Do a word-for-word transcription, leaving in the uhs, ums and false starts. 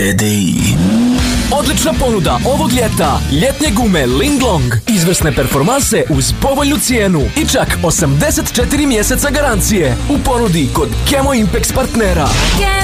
T D I. Odlična ponuda ovog ljeta. Ljetne gume Linglong. Izvrsne performanse uz povoljnu cijenu i čak osamdeset četiri mjeseca garancije. U ponudi kod Kemo Impex partnera.